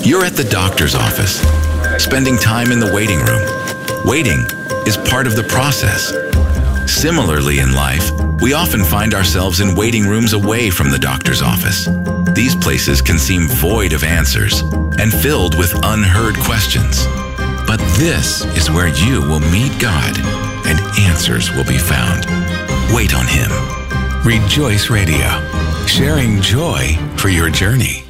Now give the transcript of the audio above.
You're at the doctor's office, spending time in the waiting room. Waiting is part of the process. Similarly in life, we often find ourselves in waiting rooms away from the doctor's office. These places can seem void of answers and filled with unheard questions. But this is where you will meet God and answers will be found. Wait on Him. Rejoice Radio, sharing joy for your journey.